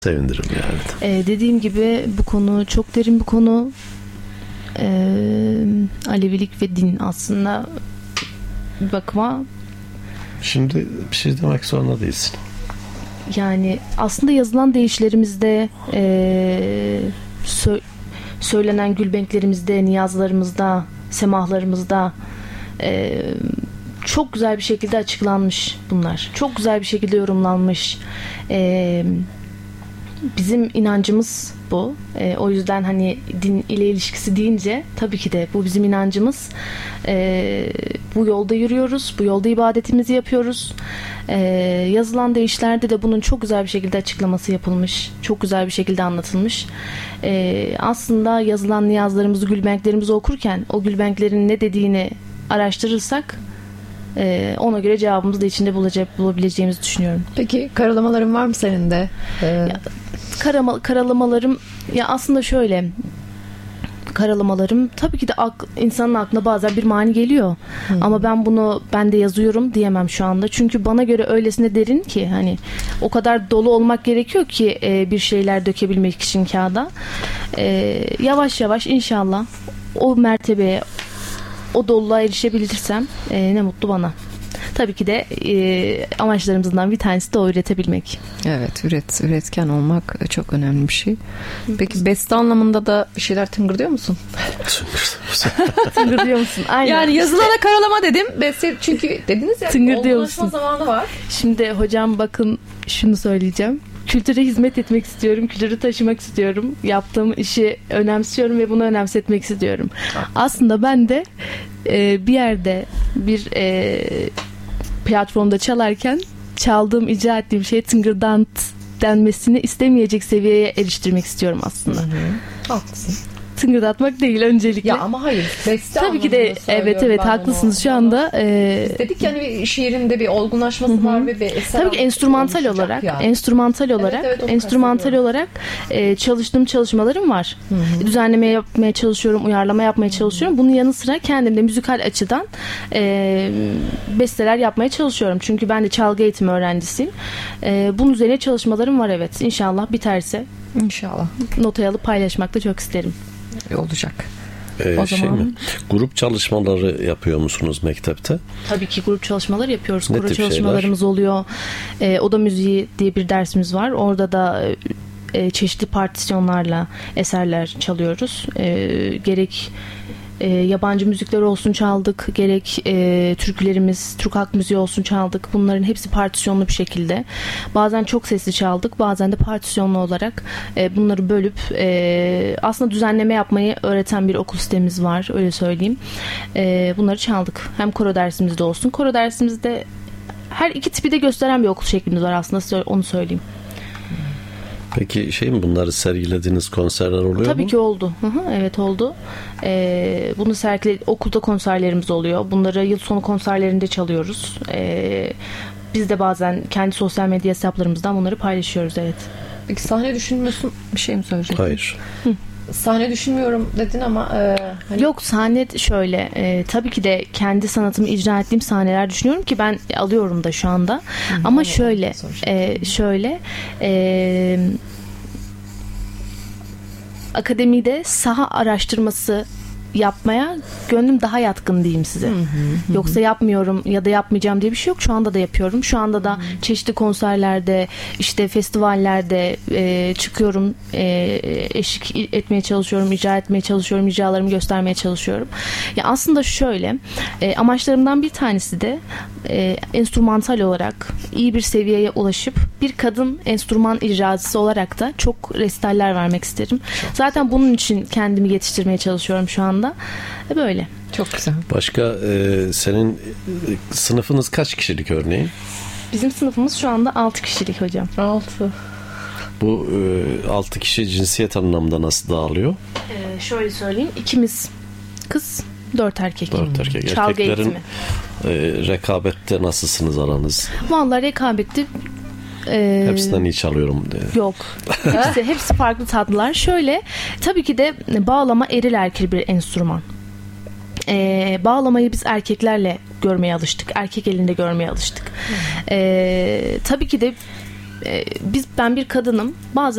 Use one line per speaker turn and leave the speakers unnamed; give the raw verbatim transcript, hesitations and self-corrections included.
Sevinirim yani.
Ee, dediğim gibi bu konu çok derin bir konu. Ee, Alevilik ve din aslında bir bakıma.
Şimdi bir şey demek zorunda değilsin.
Yani aslında yazılan deyişlerimizde, e, sö- söylenen gülbenklerimizde, niyazlarımızda, semahlarımızda e, çok güzel bir şekilde açıklanmış bunlar. Çok güzel bir şekilde yorumlanmış. E, bizim inancımız bu. E, o yüzden hani din ile ilişkisi deyince tabii ki de bu bizim inancımız. E, bu yolda yürüyoruz. Bu yolda ibadetimizi yapıyoruz. E, yazılan deyişlerde de bunun çok güzel bir şekilde açıklaması yapılmış. Çok güzel bir şekilde anlatılmış. E, aslında yazılan niyazlarımızı, gülbenklerimizi okurken o gülbenklerin ne dediğini araştırırsak e, ona göre cevabımızı da içinde bulacak, bulabileceğimizi düşünüyorum.
Peki karalamaların var mı senin de? Ee...
Ya, karama, karalamalarım ya aslında şöyle karalamalarım tabii ki de ak, insanın aklına bazen bir mani geliyor. Hı. Ama ben bunu ben de yazıyorum diyemem şu anda. Çünkü bana göre öylesine derin ki hani o kadar dolu olmak gerekiyor ki e, bir şeyler dökebilmek için kağıda. E, yavaş yavaş inşallah o mertebeye, o doluluğa erişebilirsem e, ne mutlu bana. Tabii ki de e, amaçlarımızdan bir tanesi de o üretebilmek.
Evet, üret, üretken olmak çok önemli bir şey. Peki beste anlamında da bir şeyler tıngırdıyor musun?
Tıngırdıyor musun? Aynen.
Yani yazılana karalama dedim. Beste çünkü dediniz ya
tıngırdıyor musun?
Zamanı var.
Şimdi hocam bakın şunu söyleyeceğim. Kültüre hizmet etmek istiyorum. Kültürü taşımak istiyorum. Yaptığım işi önemsiyorum ve bunu önemsetmek istiyorum. Aslında ben de e, bir yerde bir e, platformda çalarken çaldığım, icra ettiğim şeye tıngırdant denmesini istemeyecek seviyeye eriştirmek istiyorum aslında.
Hı hı. Haklısın.
Tıngırdatmak değil öncelikle.
Ya ama hayır. Beste
tabii ki de evet evet haklısınız şu anda. E,
Biz dedik yani bir şiirinde bir olgunlaşması hı-hı. var ve bir eser.
Tabii ki enstrümantal olarak, yani. enstrümantal olarak, evet, evet, enstrümantal olarak e, çalıştığım çalışmalarım var. Hı-hı. Düzenleme yapmaya çalışıyorum, uyarlama yapmaya Hı-hı. çalışıyorum. Bunun yanı sıra kendimde müzikal açıdan e, besteler yapmaya çalışıyorum. Çünkü ben de çalgı eğitimi öğrencisiyim. E, bunun üzerine çalışmalarım var evet. İnşallah biterse.
İnşallah.
Notaya alıp paylaşmak da çok isterim.
Olacak.
Ee,
o
şey
zaman
mi? Grup çalışmaları yapıyor musunuz mektepte?
Tabii ki grup çalışmaları yapıyoruz.
Ne
Grup çalışmalarımız şeyler? oluyor. Ee, oda müziği diye bir dersimiz var. Orada da e, çeşitli partisyonlarla eserler çalıyoruz. E, gerek E, yabancı müzikler olsun çaldık, gerek e, türkülerimiz, Türk halk müziği olsun çaldık. Bunların hepsi partisyonlu bir şekilde. Bazen çok sesli çaldık, bazen de partisyonlu olarak e, bunları bölüp e, aslında düzenleme yapmayı öğreten bir okul sistemimiz var, öyle söyleyeyim. E, bunları çaldık. Hem koro dersimizde olsun. Koro dersimizde her iki tipi de gösteren bir okul şeklimiz var aslında, onu söyleyeyim.
Peki şey mi, bunları sergilediğiniz konserler oluyor
Tabii
mu?
Tabii ki oldu. Hı hı, evet oldu. Ee, bunu sergile okulda konserlerimiz oluyor. Bunları yıl sonu konserlerinde çalıyoruz. Ee, biz de bazen kendi sosyal medya hesaplarımızdan bunları paylaşıyoruz. Evet.
Peki sahne düşünmüyorsun, bir şey mi söyleyeceksin?
Hayır.
Hı. Sahne düşünmüyorum dedin ama e, hani...
Yok, sahne şöyle e, tabii ki de kendi sanatımı icra ettiğim sahneler düşünüyorum ki ben alıyorum da şu anda. Hı, ama şöyle e, şöyle e, akademide saha araştırması yapmaya gönlüm daha yatkın diyeyim size. Hı hı, hı. Yoksa yapmıyorum ya da yapmayacağım diye bir şey yok. Şu anda da yapıyorum. Şu anda da hı hı. çeşitli konserlerde, işte festivallerde e, çıkıyorum. E, eşlik etmeye çalışıyorum, icra etmeye çalışıyorum, icralarımı göstermeye çalışıyorum. Ya aslında şöyle, e, amaçlarımdan bir tanesi de e, enstrümantal olarak iyi bir seviyeye ulaşıp bir kadın enstrüman icracısı olarak da çok resitaller vermek isterim. Çok Zaten güzel. Bunun için kendimi yetiştirmeye çalışıyorum şu anda. Böyle.
Çok güzel.
Başka e, senin e, sınıfınız kaç kişilik örneğin?
Bizim sınıfımız şu anda altı kişilik hocam.
altı.
Bu e, altı kişi cinsiyet anlamında nasıl dağılıyor?
Ee, şöyle söyleyeyim. İkimiz kız, dört erkek.
Dört erkek.
Çalgı
Erkeklerin
eğitimi.
E, rekabette nasılsınız aranız?
Vallahi rekabette Ee,
hepsinden iyi çalıyorum diye.
Yok. Hepsi, hepsi farklı tatlılar. Şöyle, tabii ki de bağlama eril erkil bir enstrüman. Ee, bağlamayı biz erkeklerle görmeye alıştık. Erkek elinde görmeye alıştık. Ee, tabii ki de e, biz ben bir kadınım. Bazen